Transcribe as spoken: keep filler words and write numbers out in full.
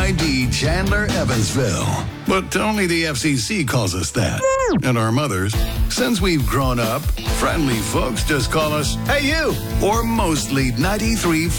I D Chandler, Evansville. But only the F C C calls us that. And our mothers, since we've grown up, friendly folks just call us, "Hey, you!" Or mostly ninety-three